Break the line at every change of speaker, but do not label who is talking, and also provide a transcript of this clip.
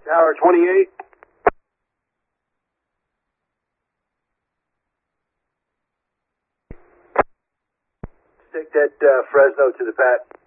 Tower 28. Take that Fresno to the pat.